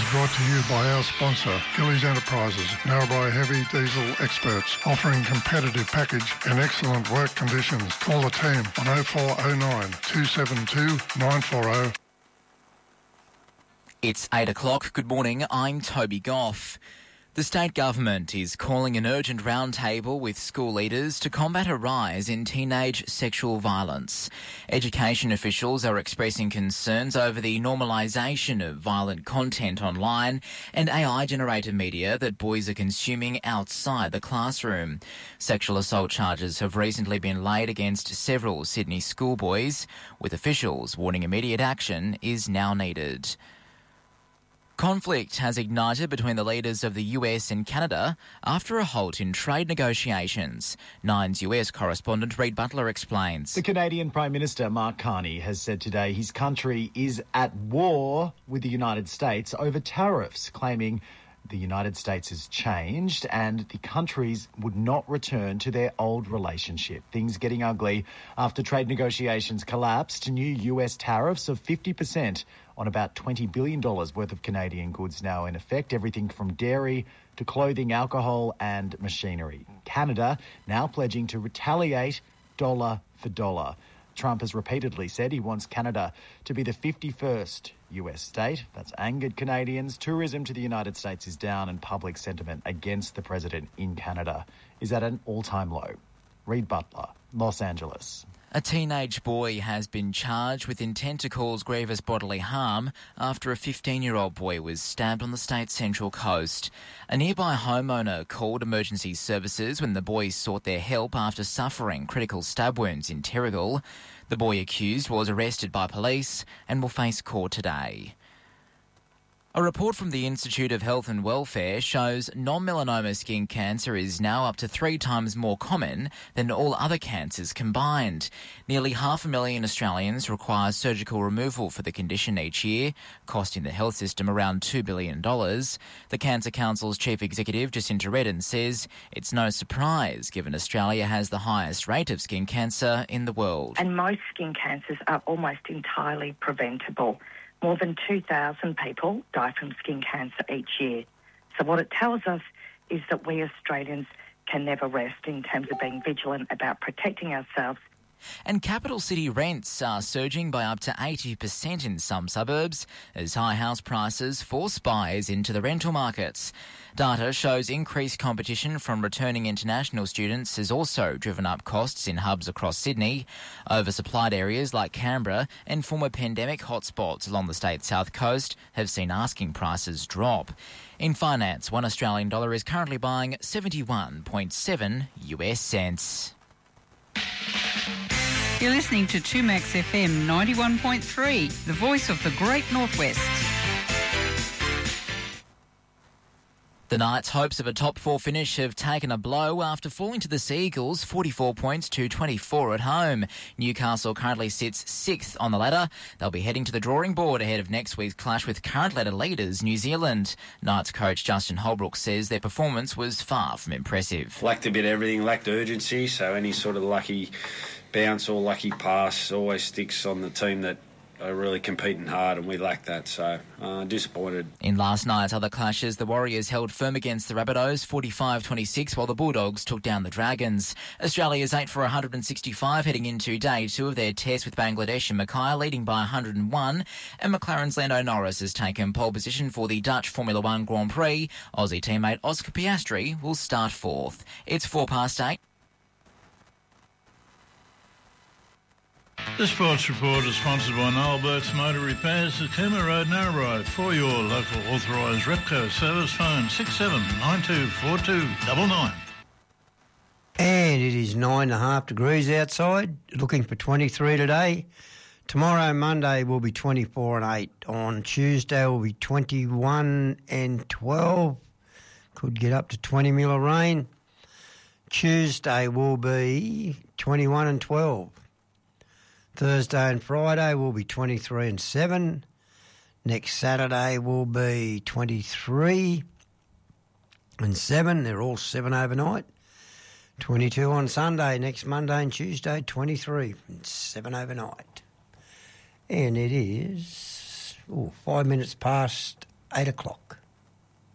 brought to you by our sponsor, Gillies Enterprises, Narrabri Heavy Diesel experts, offering competitive package and excellent work conditions. Call the team on 0409 272 940. It's 8 o'clock. Good morning. I'm Toby Goff. The state government is calling an urgent roundtable with school leaders to combat a rise in teenage sexual violence. Education officials are expressing concerns over the normalisation of violent content online and AI-generated media that boys are consuming outside the classroom. Sexual assault charges have recently been laid against several Sydney schoolboys, with officials warning immediate action is now needed. Conflict has ignited between the leaders of the US and Canada after a halt in trade negotiations. Nine's US correspondent Reid Butler explains. The Canadian Prime Minister Mark Carney has said today his country is at war with the United States over tariffs, claiming the United States has changed and the countries would not return to their old relationship. Things getting ugly after trade negotiations collapsed. New US tariffs of 50% on about $20 billion worth of Canadian goods now in effect, everything from dairy to clothing, alcohol and machinery. Canada now pledging to retaliate dollar for dollar. Trump has repeatedly said he wants Canada to be the 51st US state. That's angered Canadians. Tourism to the United States is down and public sentiment against the president in Canada is at an all-time low. Reid Butler, Los Angeles. A teenage boy has been charged with intent to cause grievous bodily harm after a 15-year-old boy was stabbed on the state's central coast. A nearby homeowner called emergency services when the boy sought their help after suffering critical stab wounds in Terrigal. The boy accused was arrested by police and will face court today. A report from the Institute of Health and Welfare shows non-melanoma skin cancer is now up to 3 times more common than all other cancers combined. Nearly 500,000 Australians require surgical removal for the condition each year, costing the health system around $2 billion. The Cancer Council's chief executive, Jacinta Redden, says it's no surprise given Australia has the highest rate of skin cancer in the world. And most skin cancers are almost entirely preventable. More than 2,000 people die from skin cancer each year. So what it tells us is that we Australians can never rest in terms of being vigilant about protecting ourselves. And capital city rents are surging by up to 80% in some suburbs as high house prices force buyers into the rental markets. Data shows increased competition from returning international students has also driven up costs in hubs across Sydney. Oversupplied areas like Canberra and former pandemic hotspots along the state's south coast have seen asking prices drop. In finance, $1 Australian dollar is currently buying 71.7 US cents. You're listening to 2Max FM 91.3, the voice of the Great Northwest. The Knights' hopes of a top 4 finish have taken a blow after falling to the Sea Eagles 44 points to 24 at home. Newcastle currently sits 6th on the ladder. They'll be heading to the drawing board ahead of next week's clash with current ladder leaders New Zealand. Knights coach Justin Holbrook says their performance was far from impressive. Lacked a bit of everything, lacked urgency, so any sort of lucky bounce or lucky pass always sticks on the team that are really competing hard, and we lack that, so disappointed. In last night's other clashes, the Warriors held firm against the Rabbitohs 45-26, while the Bulldogs took down the Dragons. Australia's 8 for 165 heading into day 2 of their test with Bangladesh and Mackay, leading by 101, and McLaren's Lando Norris has taken pole position for the Dutch Formula One Grand Prix. Aussie teammate Oscar Piastri will start 4th. It's 8:04. This sports report is sponsored by Noel Burke's Motor Repairs at Cooma Road, Narrabri. For your local authorised Repco service, phone 67924299. And it is 9.5 degrees outside, looking for 23 today. Tomorrow, Monday, will be 24 and 8. On Tuesday, will be 21 and 12. Could get up to 20 mil of rain. Tuesday will be 21 and 12. Thursday and Friday will be 23 and 7. Next Saturday will be 23 and 7. They're all 7 overnight. 22 on Sunday. Next Monday and Tuesday, 23 and 7 overnight. And it is 5 minutes past 8 o'clock.